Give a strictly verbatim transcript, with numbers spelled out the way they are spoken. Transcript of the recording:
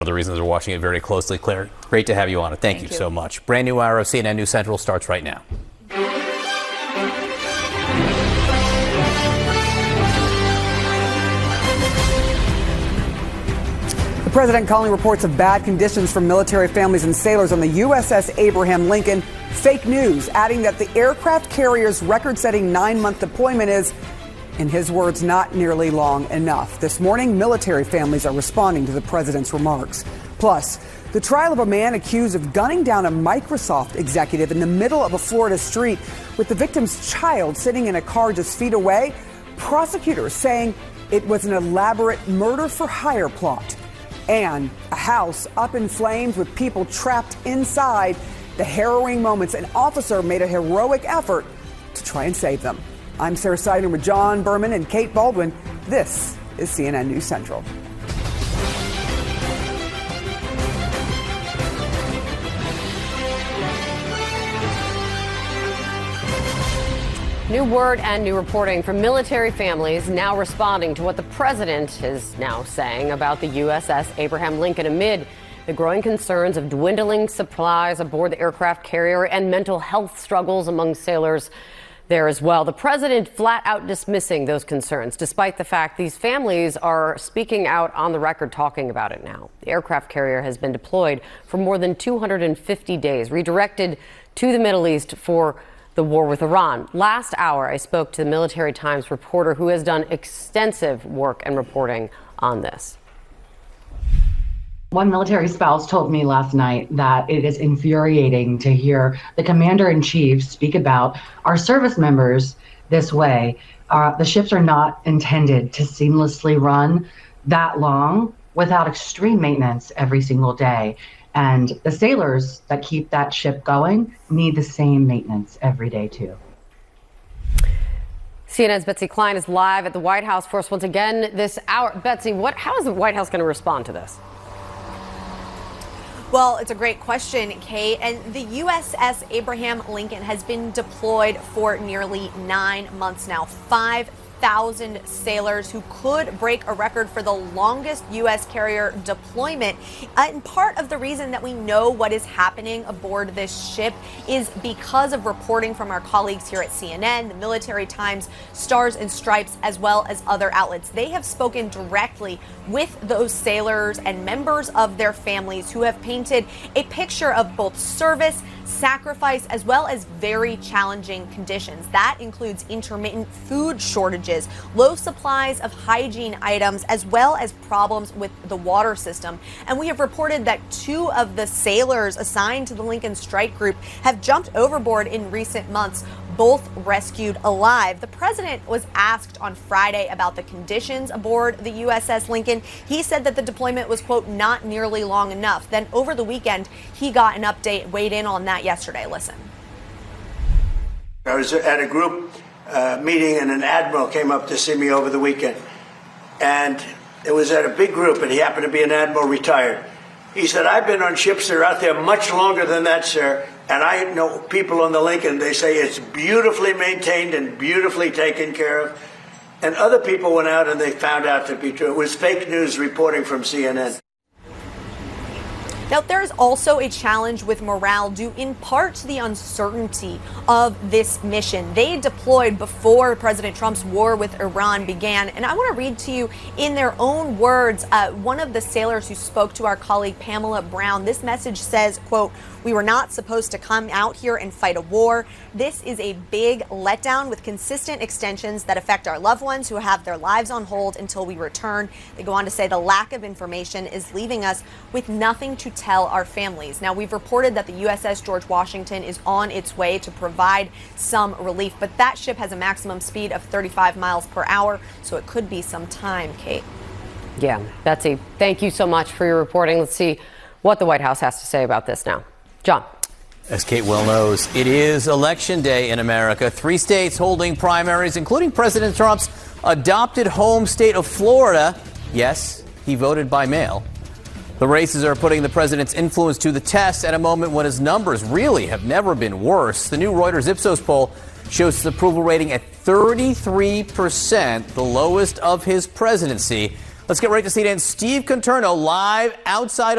The reasons we're watching it very closely. Claire, great to have you on it. Thank, Thank you, you so much. Brand new hour of C N N News Central starts right now. The president calling reports of bad conditions for military families and sailors on the U S S Abraham Lincoln fake news, adding that the aircraft carrier's record-setting nine-month deployment is, in his words, not nearly long enough. This morning, military families are responding to the president's remarks. Plus, the trial of a man accused of gunning down a Microsoft executive in the middle of a Florida street with the victim's child sitting in a car just feet away. Prosecutors saying it was an elaborate murder-for-hire plot. And a house up in flames with people trapped inside. The harrowing moments, an officer made a heroic effort to try and save them. I'm Sarah Seidner with John Berman and Kate Baldwin. This is C N N News Central. New word and new reporting from military families now responding to what the president is now saying about the U S S Abraham Lincoln amid the growing concerns of dwindling supplies aboard the aircraft carrier and mental health struggles among sailors there as well. The president flat out dismissing those concerns, despite the fact these families are speaking out on the record talking about it now. The aircraft carrier has been deployed for more than two hundred fifty days, redirected to the Middle East for the war with Iran. Last hour, I spoke to the Military Times reporter who has done extensive work and reporting on this. One military spouse told me last night that it is infuriating to hear the commander-in-chief speak about our service members this way. Uh, the ships are not intended to seamlessly run that long without extreme maintenance every single day. And the sailors that keep that ship going need the same maintenance every day, too. C N N's Betsy Klein is live at the White House for us once again this hour. Betsy, what, how is the White House going to respond to this? Well, it's a great question, Kate. And the U S S Abraham Lincoln has been deployed for nearly nine months now. Five thousand sailors who could break a record for the longest U S carrier deployment. Uh, and part of the reason that we know what is happening aboard this ship is because of reporting from our colleagues here at C N N, the Military Times, Stars and Stripes, as well as other outlets. They have spoken directly with those sailors and members of their families who have painted a picture of both service, sacrifice, as well as very challenging conditions. That includes intermittent food shortages, low supplies of hygiene items, as well as problems with the water system. And we have reported that two of the sailors assigned to the Lincoln Strike Group have jumped overboard in recent months, both rescued alive. The president was asked on Friday about the conditions aboard the U S S Lincoln. He said that the deployment was, quote, not nearly long enough. Then over the weekend, he got an update, weighed in on that yesterday. Listen. I was at a group uh, meeting and an admiral came up to see me over the weekend. And it was at a big group and he happened to be an admiral retired. He said, I've been on ships that are out there much longer than that, sir. And I know people on the Lincoln, they say it's beautifully maintained and beautifully taken care of. And other people went out and they found out to be true. It was fake news reporting from C N N. Now, there's also a challenge with morale due in part to the uncertainty of this mission. They deployed before President Trump's war with Iran began. And I want to read to you in their own words, uh, one of the sailors who spoke to our colleague Pamela Brown. This message says, quote, "We were not supposed to come out here and fight a war. This is a big letdown with consistent extensions that affect our loved ones who have their lives on hold until we return." They go on to say the lack of information is leaving us with nothing to tell our families. Now, we've reported that the U S S George Washington is on its way to provide some relief, but that ship has a maximum speed of thirty-five miles per hour, so it could be some time, Kate. Yeah, Betsy, thank you so much for your reporting. Let's see what the White House has to say about this now. John. As Kate well knows, it is Election Day in America. Three states holding primaries, including President Trump's adopted home state of Florida. Yes, he voted by mail. The races are putting the president's influence to the test at a moment when his numbers really have never been worse. The new Reuters Ipsos poll shows his approval rating at thirty-three percent, the lowest of his presidency. Let's get right to C N N's Steve Conterno live outside of